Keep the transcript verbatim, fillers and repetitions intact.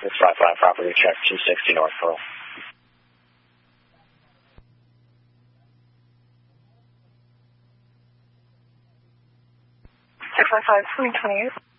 six five five, property check, two sixty North Pearl. six five five, twenty twenty-eight.